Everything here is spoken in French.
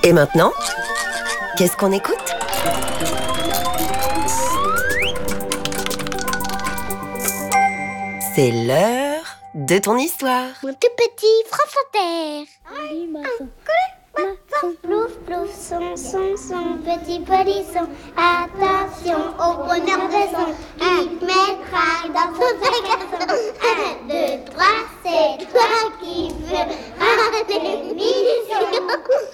Et maintenant, qu'est-ce qu'on écoute? C'est l'heure de ton histoire. Mon tout petit France Inter. Plouf, plouf, son petit polisson. Attention au bonheur de son, il mettra dans son magasin.